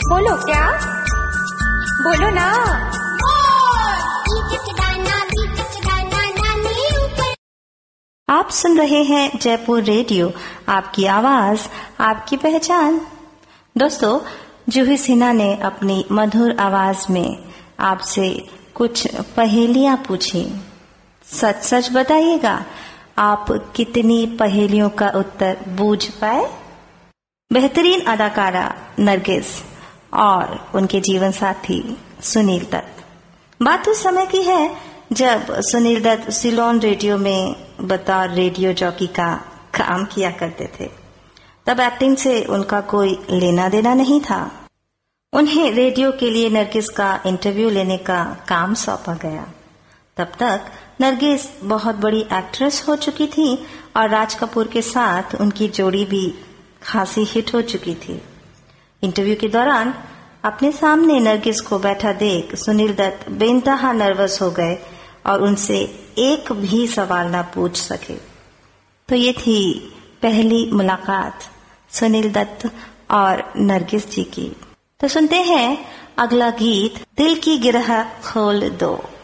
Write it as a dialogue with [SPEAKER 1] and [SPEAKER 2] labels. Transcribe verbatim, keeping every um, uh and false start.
[SPEAKER 1] बोलो क्या, बोलो ना।
[SPEAKER 2] आप सुन रहे हैं जयपुर रेडियो, आपकी आवाज आपकी पहचान। दोस्तों, जूही सिन्हा ने अपनी मधुर आवाज में आपसे कुछ पहेलियां पूछी। सच सच बताइएगा, आप कितनी पहेलियों का उत्तर बूझ पाए? बेहतरीन अदाकारा नरगिस और उनके जीवन साथी सुनील दत्त। बात उस समय की है जब सुनील दत्त सिलोन रेडियो में बतौर रेडियो जॉकी का काम किया करते थे। तब एक्टिंग से उनका कोई लेना देना नहीं था। उन्हें रेडियो के लिए नरगिस का इंटरव्यू लेने का काम सौंपा गया। तब तक नरगिस बहुत बड़ी एक्ट्रेस हो चुकी थी और राज कपूर के साथ उनकी जोड़ी भी खासी हिट हो चुकी थी। इंटरव्यू के दौरान अपने सामने नरगिस को बैठा देख सुनील दत्त बेइंतहा नर्वस हो गए और उनसे एक भी सवाल न पूछ सके। तो ये थी पहली मुलाकात सुनील दत्त और नरगिस जी की। तो सुनते हैं अगला गीत, दिल की गिरह खोल दो।